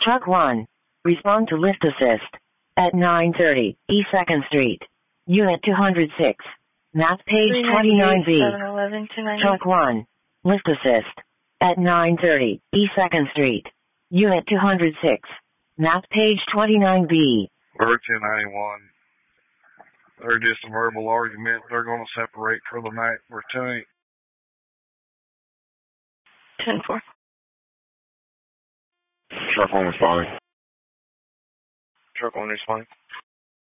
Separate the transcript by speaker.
Speaker 1: Truck 1. Respond to lift assist. At 930 East 2nd Street. Unit 206. Map page 29B. Truck 1. Lift assist. At 930 East 2nd Street. Unit 206. Map page 29B.
Speaker 2: Or 1091. They're just a verbal argument. They're going to separate for the night. We're 10-8.
Speaker 3: 10-4.
Speaker 4: Truck 1 responding.
Speaker 5: Truck 1 responding.